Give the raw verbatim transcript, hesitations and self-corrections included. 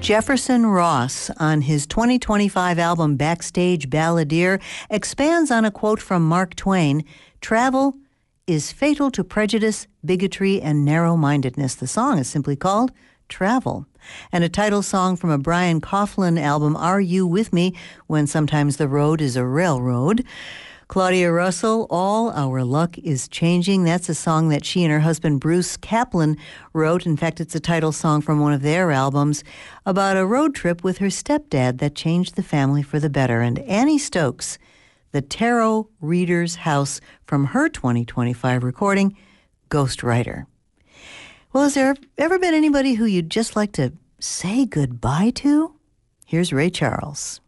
Jefferson Ross, on his twenty twenty-five album Backstage Balladeer, expands on a quote from Mark Twain: "Travel is fatal to prejudice, bigotry, and narrow-mindedness." The song is simply called Travel. And a title song from a Brian Coughlin album, Are You With Me When Sometimes the Road is a Railroad? Claudia Russell, All Our Luck is Changing. That's a song that she and her husband Bruce Kaplan wrote. In fact, it's a title song from one of their albums about a road trip with her stepdad that changed the family for the better. And Annie Stokes, the Tarot Reader's House, from her twenty twenty-five recording, Ghostwriter. Well, has there ever been anybody who you'd just like to say goodbye to? Here's Ray Charles.